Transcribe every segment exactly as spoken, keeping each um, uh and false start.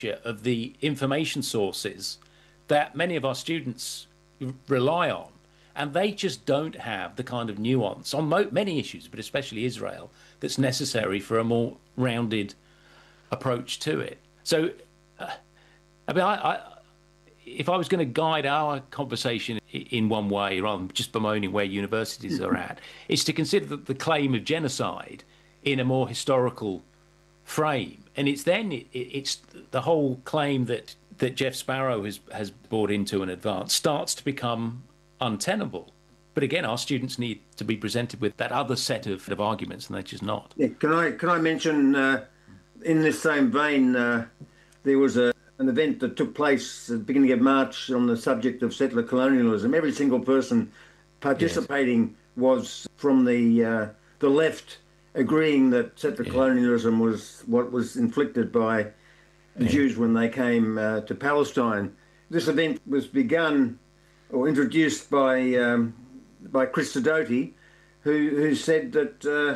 of the information sources that many of our students rely on, and they just don't have the kind of nuance on mo- many issues, but especially Israel, that's necessary for a more rounded approach to it. So, uh, I mean, I, I, if I was going to guide our conversation in one way, rather than just bemoaning where universities are at, is to consider the, the claim of genocide in a more historical frame. And it's then it, it's the whole claim that that Jeff Sparrow has has bought into and advanced starts to become untenable. But again, our students need to be presented with that other set of, of arguments, and they're just not. Yeah, can I can I mention uh, in this same vein, uh, there was a an event that took place at the beginning of March on the subject of settler colonialism. Every single person participating yes. was from the uh, the left, agreeing that settler yeah. colonialism was what was inflicted by the yeah. Jews when they came uh, to Palestine. This event was begun or introduced by um, by Chris Sidoti, who who said that uh,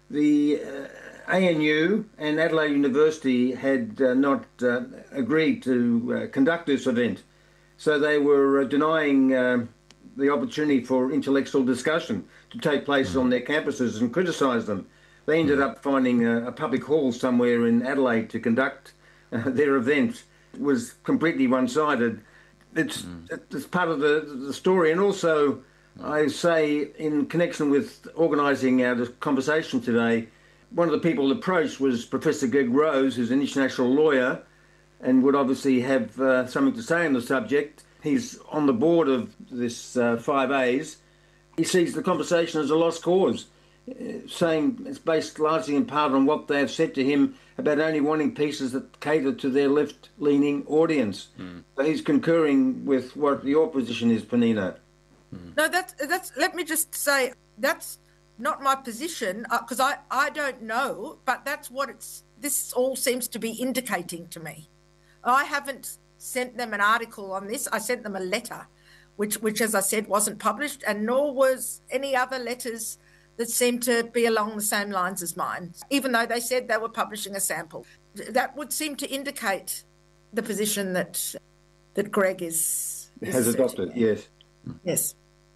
the uh, A N U and Adelaide University had uh, not uh, agreed to uh, conduct this event, so they were uh, denying uh, the opportunity for intellectual discussion to take place mm. on their campuses and criticise them. They ended mm. up finding a, a public hall somewhere in Adelaide to conduct uh, their event. It was completely one-sided. It's, mm. it's part of the, the story, and also mm. I say in connection with organising our conversation today, one of the people approached was Professor Greg Rose, who's an international lawyer and would obviously have uh, something to say on the subject. He's on the board of this uh, five A's. He sees the conversation as a lost cause, uh, saying it's based largely in part on what they have said to him about only wanting pieces that cater to their left-leaning audience. Mm. So he's concurring with what your position is, Peniina. Mm. No, that's, that's, let me just say, that's not my position, because uh, I, I don't know, but that's what it's, this all seems to be indicating to me. I haven't sent them an article on this. I sent them a letter, which, which as I said, wasn't published, and nor was any other letters that seemed to be along the same lines as mine, even though they said they were publishing a sample. That would seem to indicate the position that that Greg is, is has adopted, yes. Yes.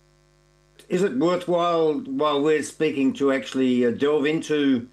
Is it worthwhile, while we're speaking, to actually uh, delve into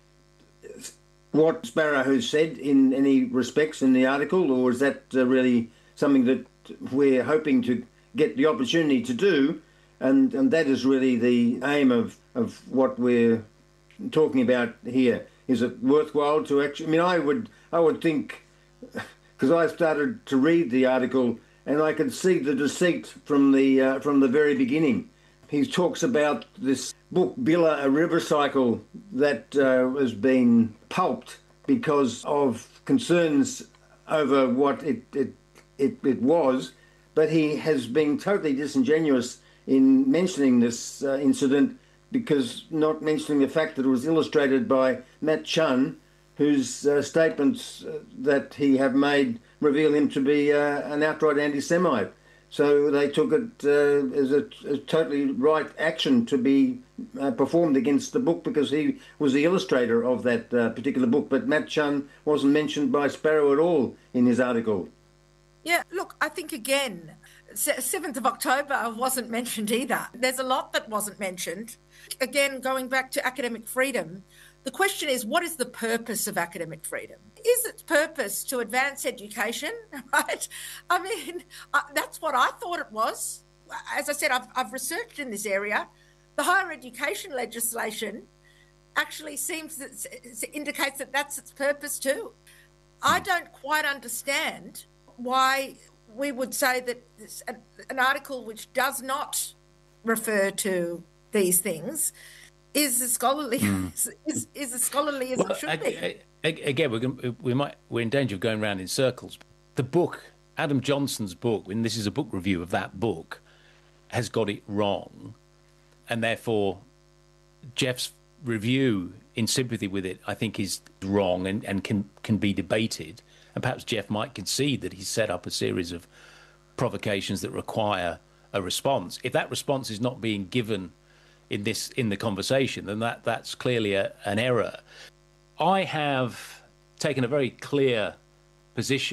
what Sparrow has said in any respects in the article, or is that uh, really something that we're hoping to get the opportunity to do, and, and that is really the aim of, of what we're talking about here? Is it worthwhile to actually... I mean, I would, I would think, because I started to read the article and I could see the deceit from the, uh, from the very beginning. He talks about this book, Billa, a River Cycle, that uh, has been pulped because of concerns over what it, it, it, it was, but he has been totally disingenuous in mentioning this uh, incident, because not mentioning the fact that it was illustrated by Matt Chun, whose uh, statements uh, that he have made reveal him to be uh, an outright anti-Semite. So they took it uh, as a, a totally right action to be uh, performed against the book, because he was the illustrator of that uh, particular book. But Matt Chun wasn't mentioned by Sparrow at all in his article. Yeah, look, I think again, seventh of October wasn't mentioned either. There's a lot that wasn't mentioned. Again, going back to academic freedom, the question is, what is the purpose of academic freedom? Is its purpose to advance education, right? I mean, uh, that's what I thought it was. As I said, I've, I've researched in this area. The higher education legislation actually seems to indicates that that's its purpose too. I don't quite understand why we would say that this, an, an article which does not refer to these things is as scholarly mm. is, is as scholarly as well, it should I, be. I, I, again, we're going, we might we're in danger of going round in circles. The book, Adam Johnson's book, and this is a book review of that book, has got it wrong, and therefore Jeff's review in sympathy with it, I think, is wrong and, and can can be debated. And perhaps Jeff might concede that he's set up a series of provocations that require a response. If that response is not being given in this in the conversation, then that that's clearly a, an error. I have taken a very clear position